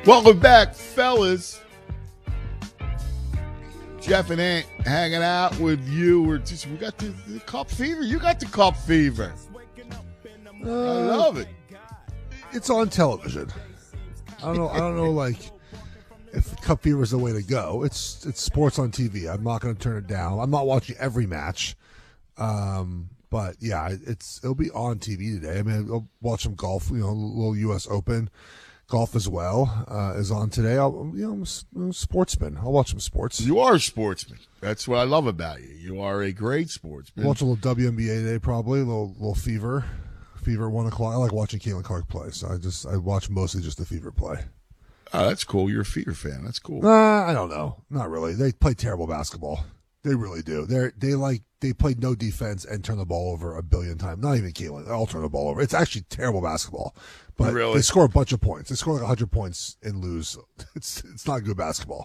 Welcome back, fellas. Jeff and Ant hanging out with you. We got the cup fever. You got the cup fever. I love it. It's on television. I don't know. Like, if cup fever is the way to go, it's sports on TV. I'm not going to turn it down. I'm not watching every match. But yeah, it'll be on TV today. I mean, I'll watch some golf. A little U.S. Open. Golf as well is on today. I'm a sportsman. I'll watch some sports. You are a sportsman. That's what I love about you. You are a great sportsman. Watch a little WNBA today, probably a little Fever. Fever at 1:00. I like watching Caitlin Clark play, so I watch mostly just the Fever play. Oh, that's cool. You're a Fever fan. That's cool. I don't know. Not really. They play terrible basketball. They really do. They played no defense and turn the ball over a billion times. Not even Caitlin. They all turn the ball over. It's actually terrible basketball. But really? They score a bunch of points. They score like 100 points and lose. It's not good basketball.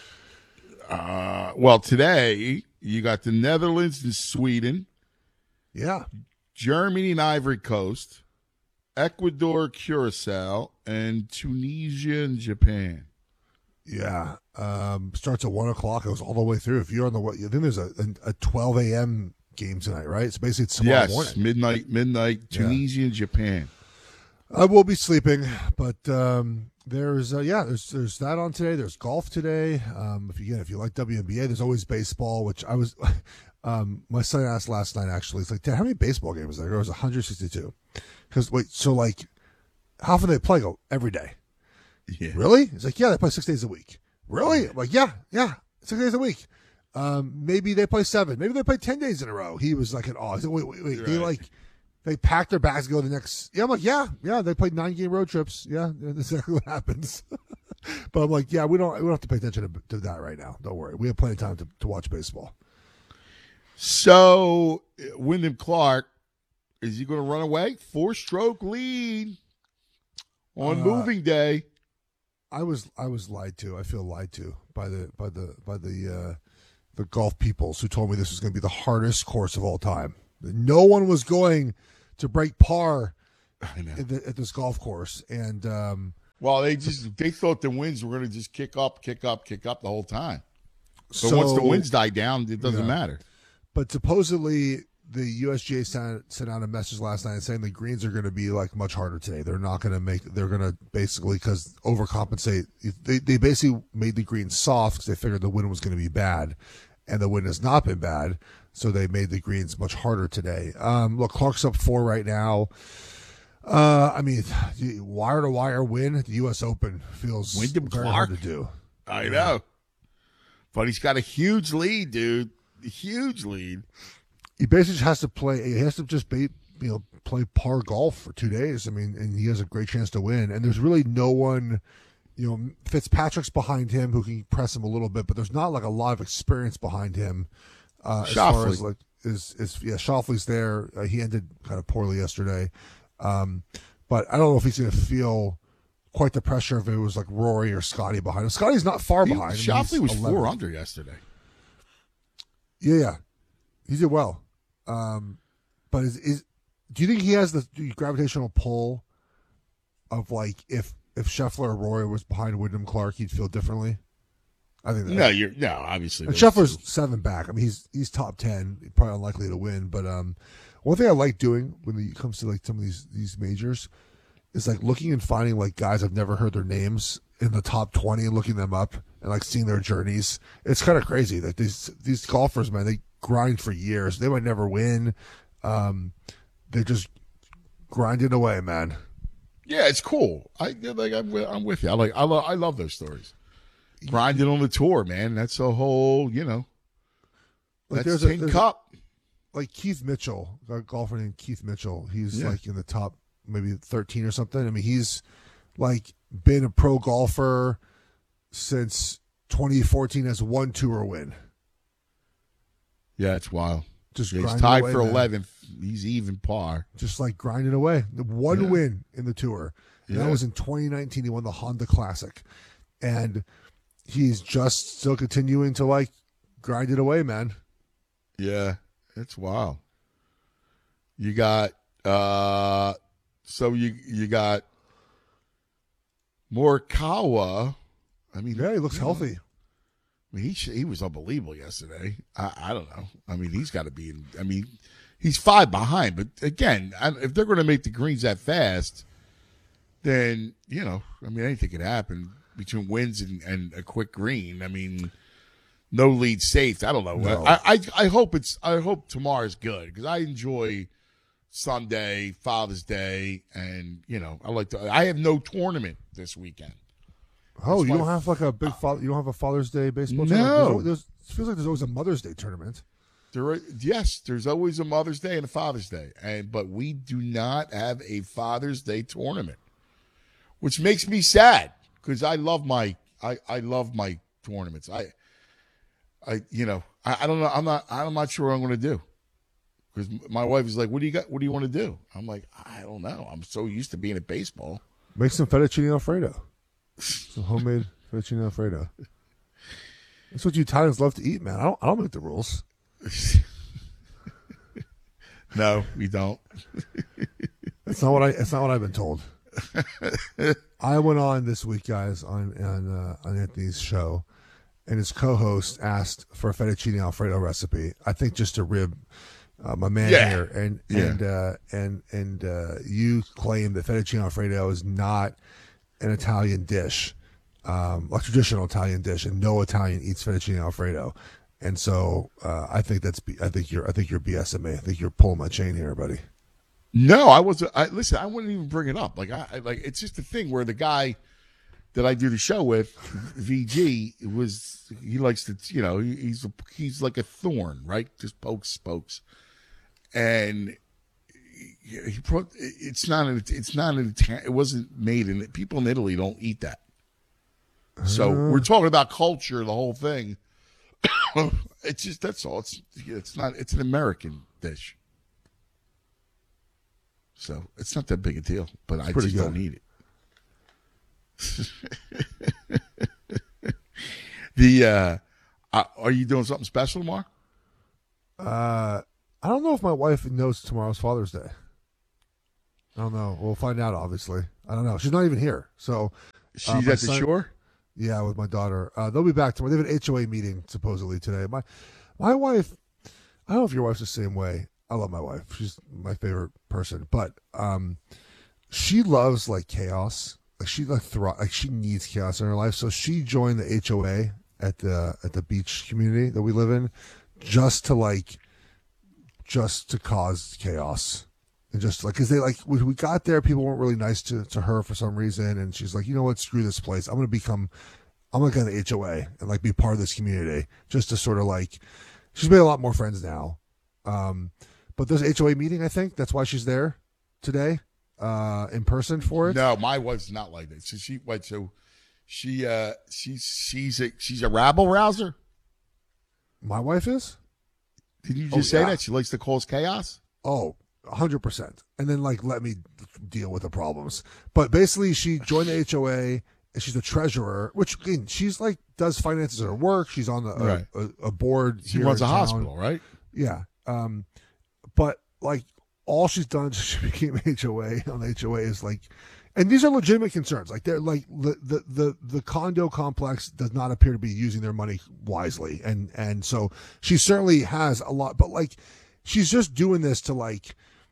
Well, today you got the Netherlands and Sweden. Yeah. Germany and Ivory Coast. Ecuador, Curacao, and Tunisia and Japan. Yeah. Starts at 1:00. It goes all the way through. If you're on I think there's a 12 a.m. game tonight, right? It's basically tomorrow morning. Yes, midnight, Tunisia and Japan. I will be sleeping, but there's that on today. There's golf today. If you like WNBA, there's always baseball, which I was. My son asked last night. Actually, it's like, Dad, how many baseball games are there? It was 162. Because how often do they play? Every day. Yeah. Really? He's like, yeah, they play 6 days a week. Really? I'm like, yeah, 6 days a week. Maybe they play 7. Maybe they play 10 days in a row. He was like in awe. He said, wait. Right. They pack their bags and go to the next. Yeah, I'm like, yeah. They played 9-game road trips. Yeah, that's exactly what happens. But I'm like, yeah, we don't have to pay attention to that right now. Don't worry. We have plenty of time to watch baseball. So, Wyndham Clark, is he going to run away? 4-stroke lead on moving day. I was lied to. I feel lied to by the golf peoples who told me this was going to be the hardest course of all time. No one was going to break par at this golf course, and they thought the winds were going to just kick up the whole time. So once the winds die down, it doesn't matter. But supposedly the USGA sent out a message last night saying the greens are going to be like much harder today. They're not going to they're going to basically, because overcompensate. They basically made the greens soft because they figured the wind was going to be bad, and the wind has not been bad. So they made the greens much harder today. Look, Clark's up 4 right now. Wire to wire win at the U.S. Open feels very hard to do. I know, but he's got a huge lead, dude. A huge lead. He basically just has to play. He has to just play par golf for 2 days. I mean, and he has a great chance to win. And there's really no one. Fitzpatrick's behind him who can press him a little bit, but there's not like a lot of experience behind him. Schauffele. Schauffele's there. He ended kind of poorly yesterday, but I don't know if he's going to feel quite the pressure if it was like Rory or Scotty behind him. Scotty's not far behind. Schauffele was 4 under yesterday. Yeah, he did well. But do you think he has the gravitational pull of like if Scheffler or Rory was behind Wyndham Clark, he'd feel differently? I think obviously. And Scheffler's 7 back. I mean, he's top 10, probably unlikely to win. But one thing I like doing when it comes to like some of these majors is like looking and finding like guys I've never heard their names in the top 20 and looking them up and like seeing their journeys. It's kind of crazy that these golfers, man, they grind for years. They might never win. They're just grinding away, man. Yeah, it's cool. I'm with you. I love those stories. Grinding on the tour, man. That's a whole, Like that's Tin Cup. Like Keith Mitchell, a golfer named Keith Mitchell. He's like in the top maybe 13 or something. I mean, he's like been a pro golfer since 2014, has 1 tour win. Yeah, it's wild. Just he's tied for 11th. He's even par. Just like grinding away. The one win in the tour. And that was in 2019. He won the Honda Classic. And he's just still continuing to like grind it away, man. Yeah, it's wild. You got you got Morikawa, I mean, Yeah, he looks healthy. I mean, he was unbelievable yesterday. I don't know. I mean, he's got to be in. I mean, he's 5 behind. But again, if they're going to make the greens that fast, then, I mean, anything could happen between wins and a quick green. I mean, no lead safe. I don't know. No. I hope tomorrow's good because I enjoy Sunday, Father's Day, and I have no tournament this weekend. Oh, you don't have like a big you don't have a Father's Day baseball tournament? It feels like there's always a Mother's Day tournament. Yes, there's always a Mother's Day and a Father's Day, but we do not have a Father's Day tournament, which makes me sad because I love my tournaments. I don't know. I'm not sure what I'm going to do because my wife is like, "What do you got? What do you want to do?" I'm like, "I don't know. I'm so used to being at baseball." Make some fettuccine Alfredo. Some homemade fettuccine Alfredo. That's what you Italians love to eat, man. I don't make the rules. No, we don't. That's not what I've been told. I went on this week, guys, on Anthony's show, and his co-host asked for a fettuccine Alfredo recipe. I think just to rib my man here, and you claim that fettuccine Alfredo is not an Italian dish, a traditional Italian dish, and no Italian eats fettuccine Alfredo. And so I think you're BSing me. I think you're pulling my chain here, buddy. No, I wasn't. Listen, I wouldn't even bring it up. Like it's just a thing where the guy that I do the show with, VG, he likes to, he's like a thorn, right? Just pokes, and it wasn't made in it. People in Italy don't eat that. So we're talking about culture, the whole thing. It's just, that's all. It's an American dish. So it's not that big a deal, but I just don't eat it. Are you doing something special tomorrow? I don't know if my wife knows tomorrow's Father's Day. I don't know. We'll find out, obviously. I don't know. She's not even here. So she's at the shore? Yeah, with my daughter. They'll be back tomorrow. They have an HOA meeting supposedly today. My wife, I don't know if your wife's the same way. I love my wife. She's my favorite person. But she loves like chaos. Like she she needs chaos in her life. So she joined the HOA at the beach community that we live in just to cause chaos. And just like, because when we got there, people weren't really nice to her for some reason. And she's like, you know what, screw this place. I'm going to go in the HOA and like be part of this community just to sort of like, she's made a lot more friends now. But there's an HOA meeting, I think. That's why she's there today, in person for it. No, my wife's not like that. So she's a rabble rouser. My wife is? Did you just say that? She likes to cause chaos? Oh, 100%. And then let me deal with the problems. But basically she joined the HOA and she's the treasurer, which again, she's does finances at her work. She's on a board. She runs a hospital, right? Yeah. But all she's done since she became HOA on the HOA is and these are legitimate concerns. They're the condo complex does not appear to be using their money wisely. And so she certainly has a lot, but she's just doing this to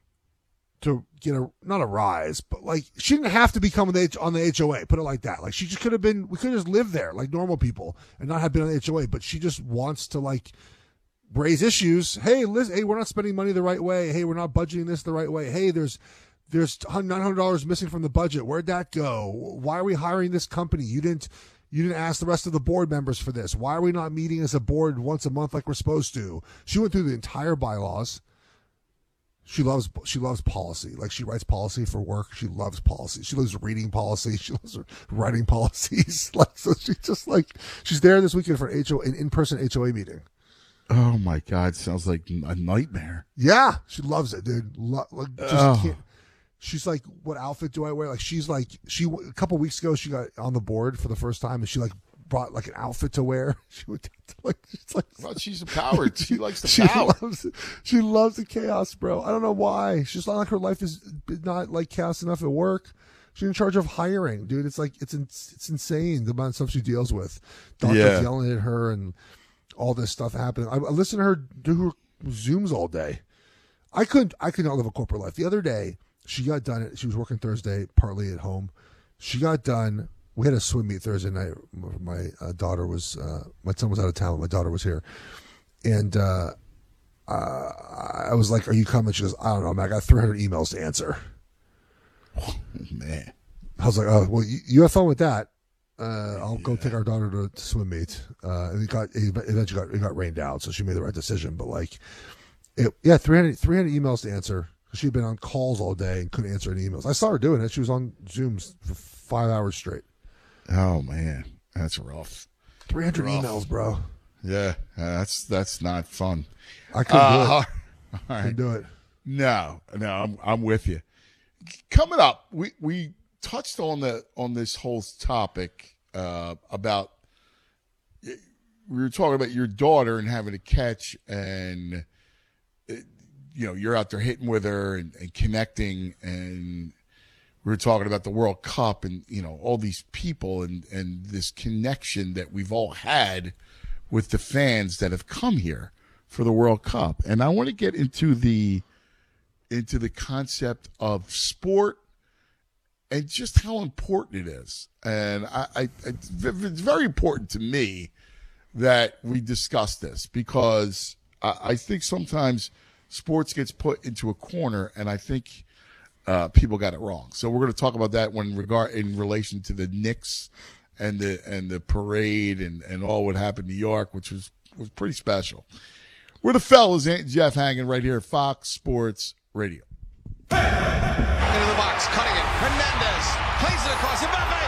get not a rise, but she didn't have to become on the HOA, put it like that. She just we could have just lived there like normal people and not have been on the HOA, but she just wants to raise issues. Hey, Liz, hey, we're not spending money the right way. Hey, we're not budgeting this the right way. Hey, there's $900 missing from the budget. Where'd that go? Why are we hiring this company? You didn't ask the rest of the board members for this. Why are we not meeting as a board once a month like we're supposed to? She went through the entire bylaws. She loves policy. She writes policy for work. She loves policy. She loves reading policy. She loves writing policies. So she's just she's there this weekend for an in-person HOA meeting. Oh my God! Sounds like a nightmare. Yeah, she loves it, dude. Can't. She's like, what outfit do I wear? A couple weeks ago, she got on the board for the first time, and she brought an outfit to wear. She would she's empowered. She likes the power. She loves the chaos, bro. I don't know why. She's not her life is not chaos enough at work. She's in charge of hiring, dude. It's like it's insane the amount of stuff she deals with. Doctors yelling at her and all this stuff happening. I listen to her do her Zooms all day. I could not live a corporate life. The other day, she got done. She was working Thursday, partly at home. She got done. We had a swim meet Thursday night. My daughter was, my son was out of town. My daughter was here, and I was like, "Are you coming?" She goes, "I don't know, man. I got 300 emails to answer." Oh, man, I was like, "Oh, well, you have fun with that. I'll go take our daughter to swim meet." And it got rained out, so she made the right decision. But like, 300 emails to answer. She'd been on calls all day and couldn't answer any emails. I saw her doing it. She was on Zooms for 5 hours straight. Oh man, that's rough. 300 emails, bro. Yeah, that's not fun. I couldn't do it. All right. Couldn't do it. No, I'm with you. Coming up, we touched on this whole topic about, we were talking about your daughter and having to catch, and you're out there hitting with her and connecting, and we were talking about the World Cup and all these people and this connection that we've all had with the fans that have come here for the World Cup. And I want to get into the concept of sport and just how important it is. And it's very important to me that we discuss this, because I think sometimes sports gets put into a corner, and I think people got it wrong. So we're going to talk about that in relation to the Knicks and the parade and all what happened in New York, which was pretty special. We're the fellas, Jeff Hagan, right here at Fox Sports Radio. Into the box, cutting it. Hernandez plays it across. Mbappe,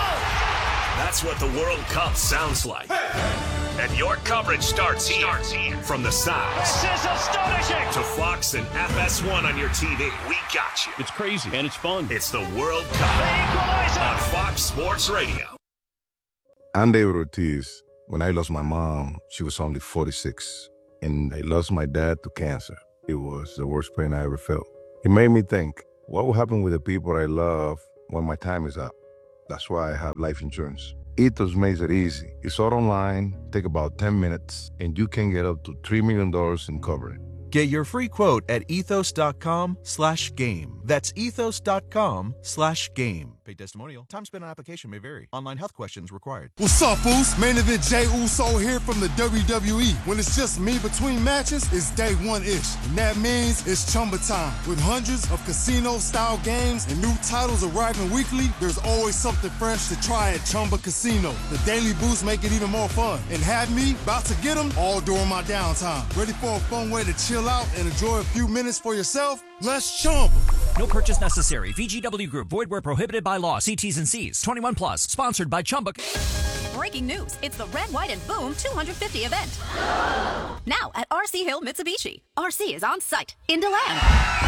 go! That's what the World Cup sounds like. And your coverage starts here. From the sides. This is astonishing. To Fox and FS1 on your TV. We got you. It's crazy and it's fun. It's the World Cup on Fox Sports Radio. I'm David Ortiz. When I lost my mom, she was only 46. And I lost my dad to cancer. It was the worst pain I ever felt. It made me think, what will happen with the people I love when my time is up? That's why I have life insurance. Ethos makes it easy. It's all online, take about 10 minutes, and you can get up to $3 million in coverage. Get your free quote at ethos.com/game. That's ethos.com/game. Paid testimonial. Time spent on application may vary. Online health questions required. What's up, Boost? Main event Jey Uso here from the WWE. When it's just me between matches, it's day one-ish. And that means it's Chumba time. With hundreds of casino-style games and new titles arriving weekly, there's always something fresh to try at Chumba Casino. The Daily Boost make it even more fun. And had me about to get them all during my downtime. Ready for a fun way to chill out and enjoy a few minutes for yourself? Let's Chumba. No purchase necessary. VGW Group. Void where prohibited by law. See T's and C's. 21 plus. Sponsored by Chumba. Breaking news. It's the Red, White, and Boom 250 event. Now at RC Hill Mitsubishi. RC is on site in DeLand.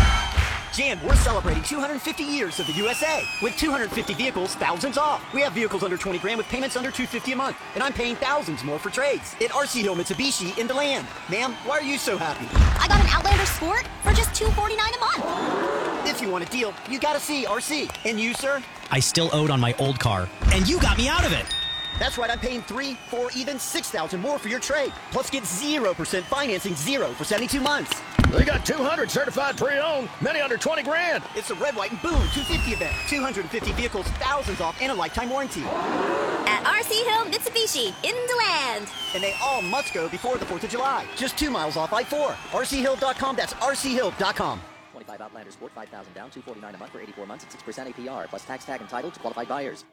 Jan, we're celebrating 250 years of the USA. With 250 vehicles, thousands off. We have vehicles under 20 grand with payments under $250 a month. And I'm paying thousands more for trades. At RC Hill Mitsubishi in DeLand. Ma'am, why are you so happy? I got an Outlander Sport for just $249 a month. If you want a deal, you gotta see RC. And you, sir? I still owed on my old car, and you got me out of it. That's right, I'm paying $3,000, $4,000, even $6,000 more for your trade. Plus get 0% financing, 0 for 72 months. They got 200 certified pre-owned, many under 20 grand. It's a Red, White, and Boom 250 event. 250 vehicles, thousands off, and a lifetime warranty. At RC Hill Mitsubishi in DeLand. And they all must go before the 4th of July. Just 2 miles off I-4. RCHill.com, that's RCHill.com. 25 Outlander Sport, $5,000 down, $249 a month for 84 months at 6% APR, plus tax tag entitled to qualified buyers.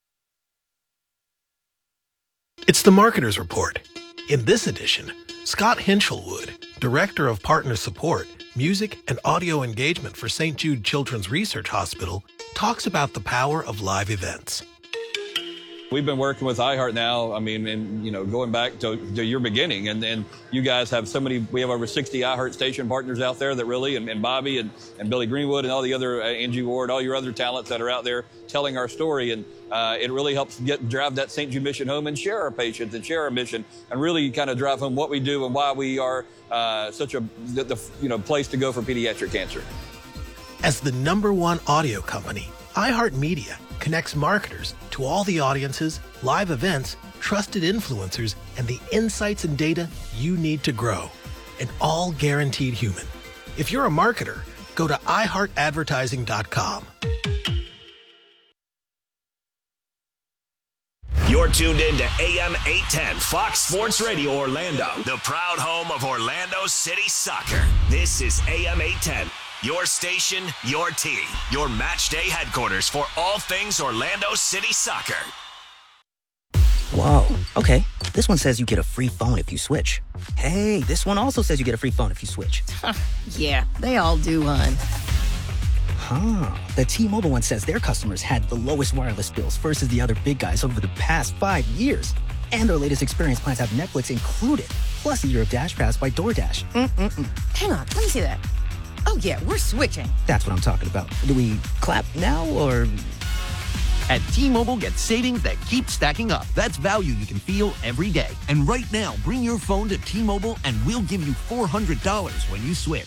It's the Marketer's Report. In this edition, Scott Hinchelwood, Director of Partner Support, Music and Audio Engagement for St. Jude Children's Research Hospital, talks about the power of live events. We've been working with iHeart now, going back to your beginning, and you guys have we have over 60 iHeart station partners out there that really, and Bobby and Billy Greenwood and all the other, Angie Ward, all your other talents that are out there telling our story, and it really helps drive that St. Jude mission home and share our patients and share our mission, and really kind of drive home what we do and why we are such a place to go for pediatric cancer. As the #1 audio company, iHeartMedia connects marketers to all the audiences, live events, trusted influencers, and the insights and data you need to grow. And all guaranteed human. If you're a marketer, go to iHeartAdvertising.com. You're tuned in to AM 810 Fox Sports Radio Orlando, the proud home of Orlando City Soccer. This is AM 810, your station, your team, your match day headquarters for all things Orlando City Soccer. Whoa, okay. This one says you get a free phone if you switch. Hey, this one also says you get a free phone if you switch. Yeah, they all do, hon. Huh. The T-Mobile one says their customers had the lowest wireless bills versus the other big guys over the past 5 years. And their latest experience plans have Netflix included, plus a year of Dash Pass by DoorDash. Hang on, let me see that. Oh, yeah, we're switching. That's what I'm talking about. Do we clap now, or... At T-Mobile, get savings that keep stacking up. That's value you can feel every day. And right now, bring your phone to T-Mobile and we'll give you $400 when you switch.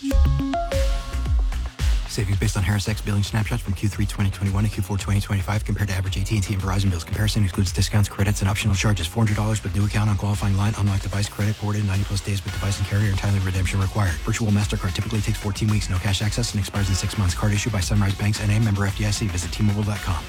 Savings based on Harris X billing snapshots from Q3 2021 to Q4 2025 compared to average AT&T and Verizon bills. Comparison excludes discounts, credits, and optional charges. $400 with new account on qualifying line. Unlock device credit ported 90-plus days with device and carrier and timely redemption required. Virtual MasterCard typically takes 14 weeks. No cash access and expires in 6 months. Card issued by Sunrise Banks N.A. member FDIC. Visit T-Mobile.com.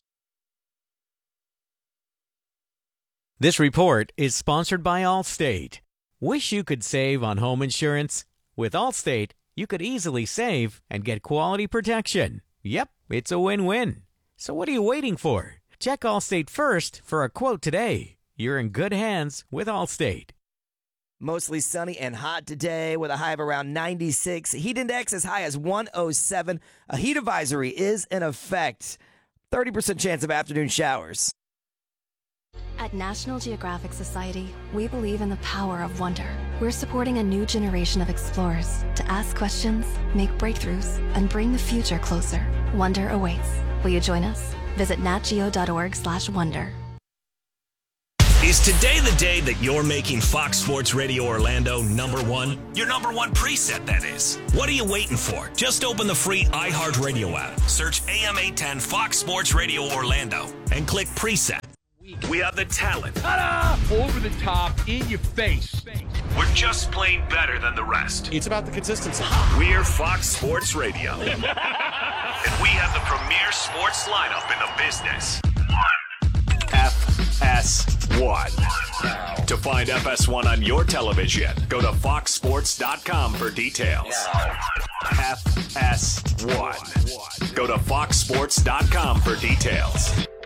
This report is sponsored by Allstate. Wish you could save on home insurance? With Allstate, you could easily save and get quality protection. Yep, it's a win-win. So what are you waiting for? Check Allstate first for a quote today. You're in good hands with Allstate. Mostly sunny and hot today with a high of around 96. Heat index as high as 107. A heat advisory is in effect. 30% chance of afternoon showers. At National Geographic Society, we believe in the power of wonder. We're supporting a new generation of explorers to ask questions, make breakthroughs, and bring the future closer. Wonder awaits. Will you join us? Visit natgeo.org/wonder. Is today the day that you're making Fox Sports Radio Orlando number one? Your number one preset, that is. What are you waiting for? Just open the free iHeartRadio app, search AM 810 Fox Sports Radio Orlando, and click preset. We have the talent. Ta-da! Over the top, in your face. We're just plain better than the rest. It's about the consistency. We're Fox Sports Radio. And we have the premier sports lineup in the business. FS1. To find FS1 on your television, go to foxsports.com for details. FS1. Go to foxsports.com for details.